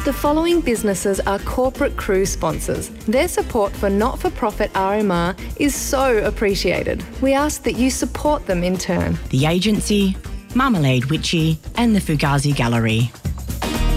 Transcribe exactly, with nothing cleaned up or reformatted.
The following businesses are corporate cruise sponsors. Their support for not-for-profit R M R is so appreciated. We ask that you support them in turn. The Agency, Marmalade Witchy and the Fugazi Gallery.